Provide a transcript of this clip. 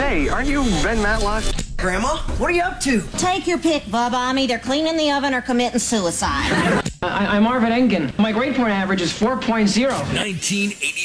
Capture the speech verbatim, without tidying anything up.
Say, aren't you Ben Matlock? Grandma, what are you up to? Take your pick, Bub. I'm either cleaning the oven or committing suicide. I, I'm Marvin Engen. My grade point average is four point oh. nineteen eighty.